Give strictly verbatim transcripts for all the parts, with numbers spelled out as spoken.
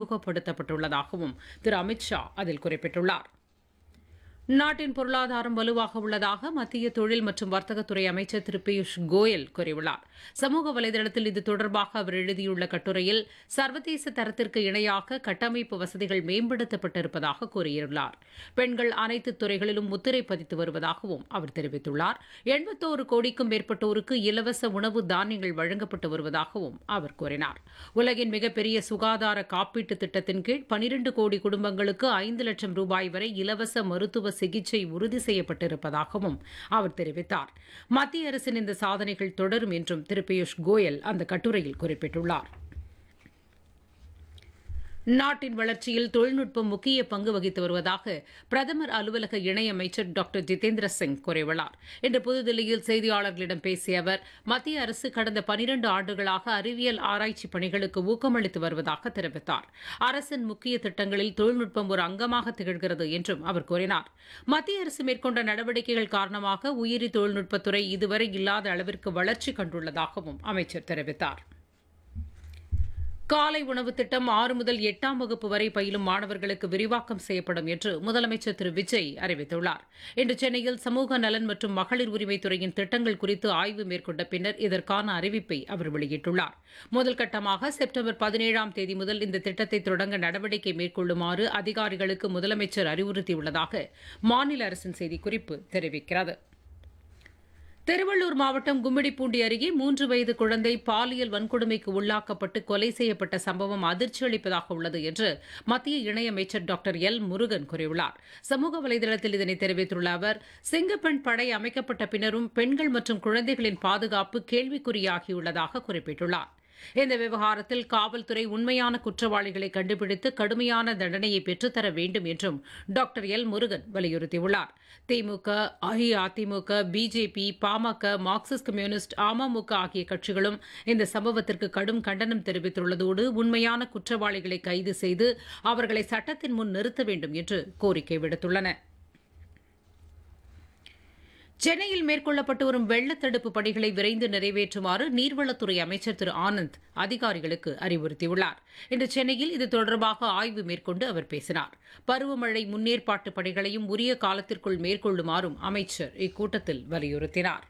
அறிமுகப்படுத்தப்பட்டுள்ளதாகவும் திரு அமித்ஷா அதில் குறிப்பிட்டுள்ளார். நாட்டின் பொருளாதாரம் வலுவாக உள்ளதாக மத்திய தொழில் மற்றும் வர்த்தகத்துறை அமைச்சர் திரு பியூஷ் கோயல் கூறியுள்ளார். சமூக வலைதளத்தில் இது தொடர்பாக அவர் எழுதியுள்ள கட்டுரையில் சர்வதேச தரத்திற்கு இணையாக கட்டமைப்பு வசதிகள் மேம்படுத்தப்பட்டிருப்பதாக கூறியுள்ளார். பெண்கள் அனைத்து துறைகளிலும் முத்திரை பதித்து வருவதாகவும் அவர் தெரிவித்துள்ளார். எண்பத்தோரு கோடிக்கும் மேற்பட்டோருக்கு இலவச உணவு தானியங்கள் வழங்கப்பட்டு வருவதாகவும் அவர் கூறினார். உலகின் மிகப்பெரிய சுகாதார காப்பீட்டு திட்டத்தின் கீழ் பனிரண்டு கோடி குடும்பங்களுக்கு ஐந்து லட்சம் ரூபாய் வரை இலவச மருத்துவ சிகிச்சை உறுதி செய்யப்பட்டிருப்பதாகவும் அவர் தெரிவித்தார். மத்திய அரசின் இந்த சாதனைகள் தொடரும் என்றும் திரு பியூஷ் கோயல் அந்த கட்டுரையில் குறிப்பிட்டுள்ளார். நாட்டின் வளர்ச்சியில் தொழில்நுட்பம் முக்கிய பங்கு வகித்து வருவதாக பிரதமர் அலுவலக இணையமைச்சர் டாக்டர் ஜிதேந்திர சிங் கூறியுள்ளார். இன்று புதுதில்லியில் செய்தியாளர்களிடம் பேசிய அவர், மத்திய அரசு கடந்த பனிரண்டு ஆண்டுகளாக அறிவியல் ஆராய்ச்சி பணிகளுக்கு ஊக்கமளித்து வருவதாக தெரிவித்தார். அரசின் முக்கிய திட்டங்களில் தொழில்நுட்பம் ஒரு அங்கமாக திகழ்கிறது என்றும் அவர் கூறினார். மத்திய அரசு மேற்கொண்ட நடவடிக்கைகள் காரணமாக உயிரி தொழில்நுட்பத்துறை இதுவரை இல்லாத அளவிற்கு வளர்ச்சி கண்டுள்ளதாகவும் அமைச்சர் தெரிவித்தார். காலை உணவு திட்டம் ஆறு முதல் எட்டாம் வகுப்பு வரை பயிலும் மாணவர்களுக்கு விரிவாக்கம் செய்யப்படும் என்று முதலமைச்சர் திரு விஜய் அறிவித்துள்ளார். இன்று சென்னையில் சமூக நலன் மற்றும் மகளிர் உரிமைத்துறையின் திட்டங்கள் குறித்து ஆய்வு மேற்கொண்ட பின்னர் இதற்கான அறிவிப்பை அவர் வெளியிட்டுள்ளார். முதல் கட்டமாக செப்டம்பர் பதினேழாம் தேதி முதல் இந்த திட்டத்தை தொடங்க நடவடிக்கை மேற்கொள்ளுமாறு அதிகாரிகளுக்கு முதலமைச்சர் அறிவுறுத்தியுள்ளதாக மாநில அரசின் செய்திக்குறிப்பு தெரிவிக்கிறது. திருவள்ளூர் மாவட்டம் கும்மிடிப்பூண்டி அருகே மூன்று வயது குழந்தை பாலியல் வன்கொடுமைக்கு உள்ளாக்கப்பட்டு கொலை செய்யப்பட்ட சம்பவம் அதிர்ச்சி அளிப்பதாக உள்ளது என்று மத்திய இணையமைச்சர் டாக்டர் எல் முருகன் கூறியுள்ளார். சமூக வலைதளத்தில் இதனை தெரிவித்துள்ள அவர், சிங்கப்பெண் படை அமைக்கப்பட்ட பின்னரும் பெண்கள் மற்றும் குழந்தைகளின் பாதுகாப்பு கேள்விக்குறியாகியுள்ளதாக குறிப்பிட்டுள்ளார். இந்த விவகாரத்தில் காவல்துறை உண்மையான குற்றவாளிகளை கண்டுபிடித்து கடுமையான தண்டனையை பெற்றுத்தர வேண்டும் என்றும் டாக்டர் எல் முருகன் வலியுறுத்தியுள்ளார். திமுக, AIADMK, BJP, PMK, Marxist communist, AMMK ஆகிய கட்சிகளும் இந்த சம்பவத்திற்கு கடும் கண்டனம் தெரிவித்துள்ளதோடு உண்மையான குற்றவாளிகளை கைது செய்து அவர்களை சட்டத்தின் முன் நிறுத்த வேண்டும் என்று கோரிக்கை விடுத்துள்ளன. சென்னையில் மேற்கொள்ளப்பட்டு வரும் வெள்ளத்தடுப்பு பணிகளை விரைந்து நிறைவேற்றுமாறு நீர்வளத்துறை அமைச்சர் திரு ஆனந்த் அதிகாரிகளுக்கு அறிவுறுத்தியுள்ளார். இன்று சென்னையில் இது தொடர்பாக ஆய்வு மேற்கொண்டு அவர் பேசினார். பருவமழை முன்னேற்பாட்டு பணிகளையும் உரிய காலத்திற்குள் மேற்கொள்ளுமாறும் அமைச்சர் இக்கூட்டத்தில் வலியுறுத்தினார்.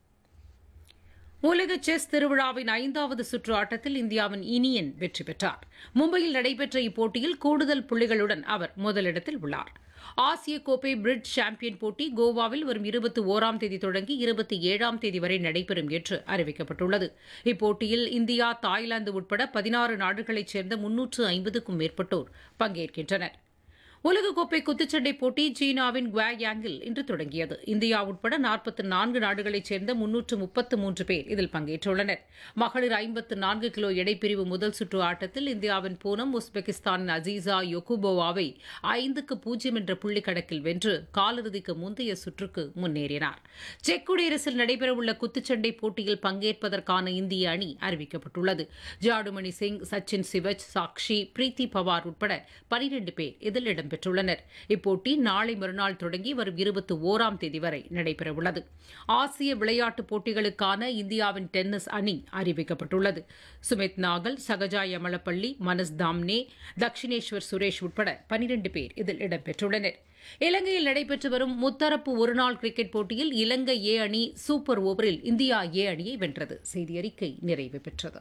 உலக செஸ் திருவிழாவின் ஐந்தாவது சுற்று ஆட்டத்தில் இந்தியாவின் இனியன் வெற்றி பெற்றார். மும்பையில் நடைபெற்ற இப்போட்டியில் கூடுதல் புள்ளிகளுடன் அவர் முதலிடத்தில் உள்ளார். ஆசிய கோப்பை பிரிட்ஜ் சாம்பியன் போட்டி கோவாவில் வரும் இருபத்தி ஓராம் தேதி தொடங்கி இருபத்தி ஏழாம் தேதி வரை நடைபெறும் என்று அறிவிக்கப்பட்டுள்ளது. இப்போட்டியில் இந்தியா, தாய்லாந்து உட்பட பதினாறு நாடுகளைச் சேர்ந்த முன்னூற்று ஐம்பதுக்கும் மேற்பட்டோர் பங்கேற்கின்றனர். உலகக்கோப்பை குத்துச்சண்டை போட்டி சீனாவின் குவாயாங்கில் இன்று தொடங்கியது. இந்தியா உட்பட நாற்பத்தி நான்கு நாடுகளைச் சேர்ந்த முன்னூற்று முப்பத்து மூன்று பேர் இதில் பங்கேற்றுள்ளனர். மகளிர் ஐம்பத்து நான்கு கிலோ எடைப்பிரிவு முதல் சுற்று ஆட்டத்தில் இந்தியாவின் பூனம் உஸ்பெகிஸ்தானின் அசீசா யொகுபோவாவை ஐந்துக்கு பூஜ்ஜியம் என்ற புள்ளி கணக்கில் வென்று காலிறுதிக்கு முந்தைய சுற்றுக்கு முன்னேறினார். செக் குடியரசில் நடைபெறவுள்ள குத்துச்சண்டை போட்டியில் பங்கேற்பதற்கான இந்திய அணி அறிவிக்கப்பட்டுள்ளது. ஜாடுமணி சிங், சச்சின் சிவச், சாக்ஷி, பிரீத்தி பவார் உட்பட பனிரண்டு பேர் இதில் இடம்பெற்றுள்ளனர். பெற்றுள்ளனர். இப்போட்டி நாளை மறுநாள் தொடங்கி வரும் இருபத்தி ஓராம் தேதி வரை நடைபெறவுள்ளது. ஆசிய விளையாட்டுப் போட்டிகளுக்கான இந்தியாவின் டென்னிஸ் அணி அறிவிக்கப்பட்டுள்ளது. சுமித் நாகல், சகஜா யமலப்பள்ளி, மனஸ் தாம்னே, தக்ஷினேஸ்வர் சுரேஷ் உட்பட பனிரண்டு பேர் இதில் இடம்பெற்றுள்ளனர். இலங்கையில் நடைபெற்று வரும் முத்தரப்பு ஒருநாள் கிரிக்கெட் போட்டியில் இலங்கை ஏ அணி சூப்பர் ஓவரில் இந்தியா ஏ அணியை வென்றது. செய்தி அறிக்கை நிறைவு பெற்றது.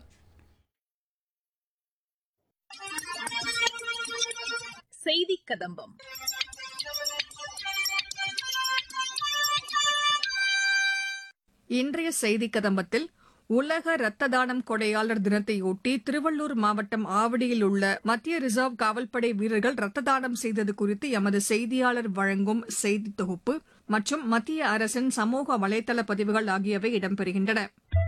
செய்தி கதம்பம். இன்றைய செய்தி கதம்பத்தில் உலக இரத்த தானம் கொடையாளர் தினத்தையொட்டி திருவள்ளூர் மாவட்டம் ஆவடியில் உள்ள மத்திய ரிசர்வ் காவல்படை வீரர்கள் இரத்த தானம் செய்தது குறித்து எமது செய்தியாளர் வழங்கும் செய்தி தொகுப்பு மற்றும் மத்திய அரசின் சமூக வலைதள பதிவுகள் ஆகியவை இடம்பெறுகின்றன.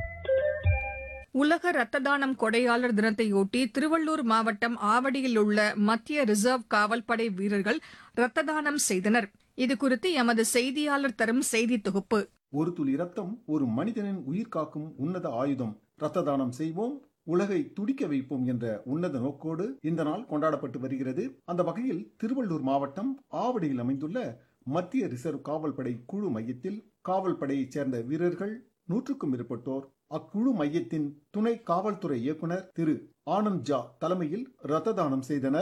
உலக இரத்த தானம் கொடையாளர் தினத்தையொட்டி திருவள்ளூர் மாவட்டம் ஆவடியில் உள்ள மத்திய ரிசர்வ் காவல்படை வீரர்கள் இரத்த தானம் செய்தனர். இதுகுறித்து எமது செய்தியாளர் தரும் செய்தி தொகுப்பு. ஒரு துளி ரத்தம் ஒரு மனிதனின் உயிர் காக்கும் உன்னத ஆயுதம். இரத்த தானம் செய்வோம், உலகை துடிக்க வைப்போம் என்ற உன்னத நோக்கோடு இந்த நாள் கொண்டாடப்பட்டு வருகிறது. அந்த வகையில் திருவள்ளூர் மாவட்டம் ஆவடியில் அமைந்துள்ள மத்திய ரிசர்வ் காவல்படை குழு மையத்தில் காவல்படையைச் சேர்ந்த வீரர்கள் நூற்றுக்கும் மேற்பட்டோர் அக்குழு மையத்தின் துணை காவல்துறை இயக்குநர் திரு ஆனந்த் ஜா தலைமையில் இரத்த தானம் செய்தனர்.